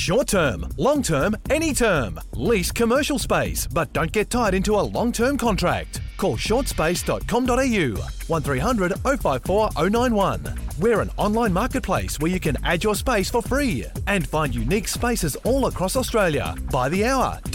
Short term, long term, any term. Lease commercial space, but don't get tied into a long-term contract. Call shortspace.com.au 1300 054 091. We're an online marketplace where you can add your space for free and find unique spaces all across Australia by the hour.